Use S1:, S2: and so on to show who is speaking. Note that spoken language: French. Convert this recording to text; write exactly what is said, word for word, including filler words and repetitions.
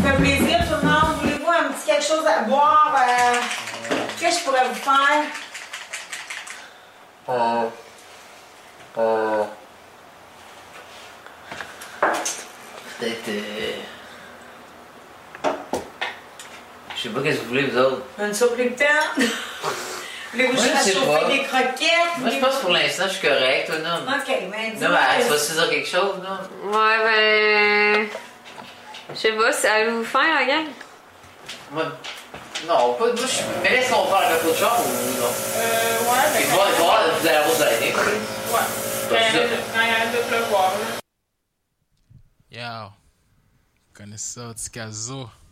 S1: fait plaisir, tout le monde. Voulez-vous un petit quelque chose à boire? Euh, Qu'est-ce que je pourrais vous faire?
S2: Euh... Euh... Peut-être... Euh... Je sais pas qu'est-ce que vous voulez, vous autres.
S1: Une soupe lipton? Voulez-vous que je fasse chauffer des croquettes?
S2: Moi, je pense que pour l'instant, je suis correct, toi, non?
S1: OK, mais dis-moi...
S2: Non, mais tu vas se dire quelque chose, non?
S3: Ouais, ben... Je sais pas, si allez-vous faire, la gang?
S2: Moi... Non, pas de bouche. Mais laisse-moi faire le capot de chambre ou non?
S4: Euh, ouais, mais...
S2: Et voir, voir, vous allez avoir de l'année.
S4: Ouais. Quand il arrête de pleuvoir, là.
S5: Yo, connaisseur de Caso.